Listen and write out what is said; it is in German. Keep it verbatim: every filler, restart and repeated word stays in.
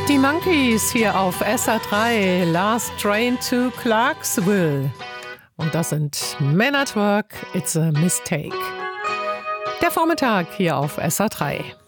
Die Monkeys hier auf S R drei, Last Train to Clarksville. Und das sind Men at Work, It's a Mistake. Der Vormittag hier auf S R drei.